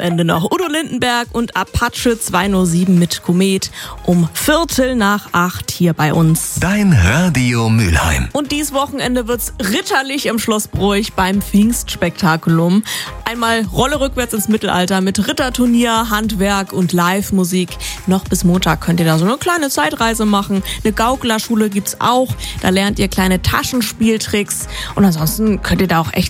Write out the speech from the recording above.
Ende noch Udo Lindenberg und Apache 207 mit Komet um 7:45 hier bei uns. Dein Radio Mülheim. Und dieses Wochenende wird's ritterlich im Schloss Bruch beim Pfingstspektakulum. Einmal Rolle rückwärts ins Mittelalter mit Ritterturnier, Handwerk und Live-Musik. Noch bis Montag könnt ihr da so eine kleine Zeitreise machen. Eine Gauklerschule gibt's auch. Da lernt ihr kleine Taschenspieltricks. Und ansonsten könnt ihr da auch echt